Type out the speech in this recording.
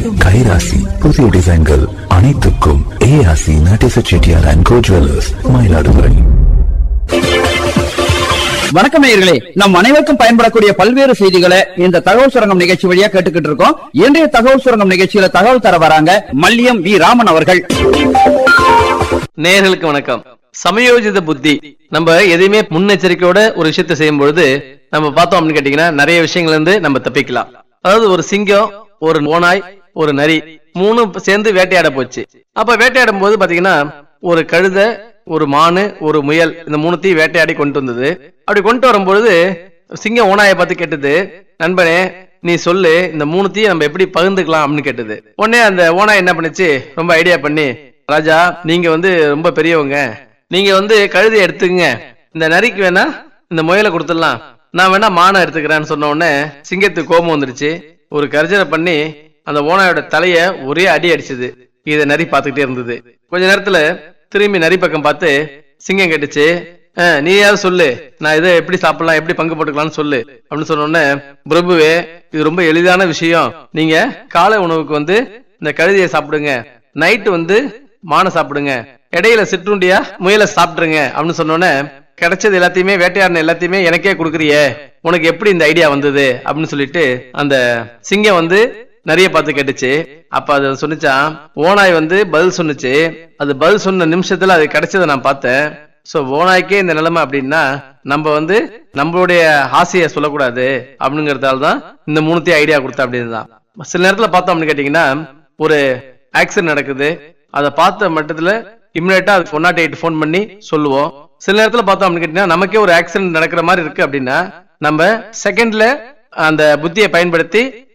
கைராசி புதிய டிசைன்கள் அனைத்துக்கும் ஏஆசி Natesa Chettiar and go jewellers, Mayiladuthurai. வணக்கம் நேயர்களே, நம் அனைவருக்கும் பயன்படக்கூடிய பல்வேறு செய்திகளை இந்த தகவல் சுரங்கம் நிகழ்ச்சி வழியா கேட்டுக்கிட்டு இருக்கோம். இன்றைய தகவல் சுரங்கம் நிகழ்ச்சியில தகவல் தர வராங்க மல்லியம் வி ராமன் அவர்கள். நேயர்களுக்கு வணக்கம். சமயோஜித புத்தி. நம்ம எதையுமே முன்னெச்சரிக்கையோட ஒரு விஷயத்தை செய்யும் பொழுது நம்ம பார்த்தோம் அப்படின்னு கேட்டீங்கன்னா நிறைய விஷயங்கள்ல இருந்து நம்ம தப்பிக்கலாம். அதாவது ஒரு சிங்கம், ஒரு ஓநாய், ஒரு நரி மூணு சேர்ந்து வேட்டையாட போச்சு. அப்ப வேட்டையாடும் போது பாத்தீங்கன்னா ஒரு கழுதை, ஒரு மானு, ஒரு முயல், இந்த மூணுத்தையும் வேட்டையாடி கொண்டு வந்தது. அப்படி கொண்டு வரும்பொழுது சிங்கம் ஓநாயை பார்த்து கேட்டது, நண்பனே நீ சொல்லு, இந்த மூணுத்தையும் நம்ம எப்படி பகிர்ந்துக்கலாம் அப்படின்னு கேட்டது. உடனே அந்த ஓநாய் என்ன பண்ணுச்சு, ரொம்ப ஐடியா பண்ணி, ராஜா நீங்க ரொம்ப பெரியவங்க, நீங்க கழுதையை எடுத்துங்க, இந்த நரிக்கு வேணா இந்த முயலை கொடுத்துடலாம், நான் வேணா மானை எடுத்துக்கிறேன்னு சொன்ன உடனே சிங்கத்துக்கு கோபம் வந்துருச்சு. ஒரு கர்ஜனை பண்ணி அந்த ஓனாயோட தலைய ஒரே அடி அடிச்சது. இத நரி பார்த்துக்கிட்டே இருந்தது. கொஞ்ச நேரத்துல திரும்பி நரி பக்கம் பார்த்து சிங்கம் கேட்டுச்சு, நீ யாவது சொல்லு, நான் இதை எப்படி சாப்பிடலாம், எப்படி பங்கு போட்டுக்கலாம்னு சொல்லு அப்படின்னு சொன்ன உடனே, பிரபுவே இது ரொம்ப எளிதான விஷயம், நீங்க காலை உணவுக்கு இந்த கழுதையை சாப்பிடுங்க, நைட்டு மானை சாப்பிடுங்க, இடையில சிற்றுண்டியா முயலை சாப்பிட்டுருங்க அப்படின்னு சொன்னோன்னே, கிடைச்சது எல்லாத்தையுமே வேட்டையாடின எல்லாத்தையுமே எனக்கே கொடுக்குறியே, உனக்கு எப்படி இந்த ஐடியா வந்தது அப்படின்னு சொல்லிட்டு அந்த சிங்கம் நிறைய பார்த்து கேட்டுச்சு. அப்ப அது சொன்னிச்சான், ஓனாய் பதில் சொன்னுச்சு. அது பதில் சொன்ன நிமிஷத்துல அது கிடைச்சதை நான் பார்த்தேன். சோ ஓனாய்க்கே இந்த நிலைமை அப்படின்னா நம்ம நம்மளுடைய ஆசைய சொல்லக்கூடாது அப்படிங்கறதாலதான் இந்த மூணுத்தையும் ஐடியா கொடுத்தா அப்படின்னு தான். சில நேரத்துல பார்த்தோம் அப்படின்னு கேட்டீங்கன்னா ஒரு ஆக்சிடென்ட் நடக்குது, அதை பார்த்த மட்டத்துல இமிடியேட்டா அது 108 போன் பண்ணி சொல்லுவோம். சில நேரத்துல பார்த்தோம் அப்படின்னு கேட்டீங்கன்னா நமக்கே ஒரு ஆக்சிடென்ட் நடக்கிற மாதிரி இருக்கு அப்படின்னா நம்ம செகண்ட்ல அந்த புத்தியை பயன்படுத்தி